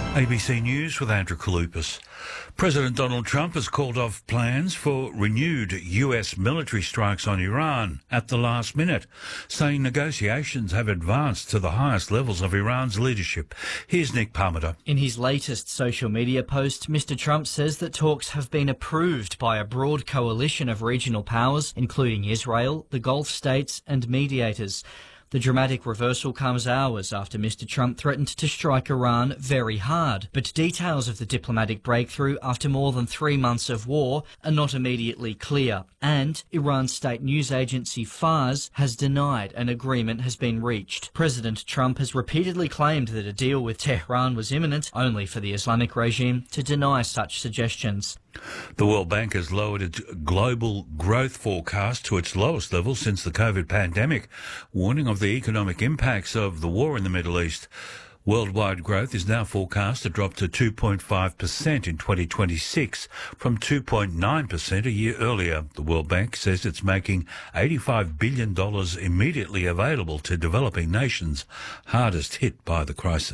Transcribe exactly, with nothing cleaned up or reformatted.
A B C News with Andrew Kaloupas. President Donald Trump has called off plans for renewed U S military strikes on Iran at the last minute, saying negotiations have advanced to the highest levels of Iran's leadership. Here's Nick Parmenter. In his latest social media post, Mister Trump says that talks have been approved by a broad coalition of regional powers, including Israel, the Gulf states and mediators. The dramatic reversal comes hours after Mister Trump threatened to strike Iran very hard. But details of the diplomatic breakthrough after more than three months of war are not immediately clear. And Iran's state news agency Fars has denied an agreement has been reached. President Trump has repeatedly claimed that a deal with Tehran was imminent, only for the Islamic regime to deny such suggestions. The World Bank has lowered its global growth forecast to its lowest level since the COVID pandemic, warning of the economic impacts of the war in the Middle East. Worldwide growth is now forecast to drop to two point five percent in twenty twenty-six from two point nine percent a year earlier. The World Bank says it's making eighty-five billion dollars immediately available to developing nations hardest hit by the crisis.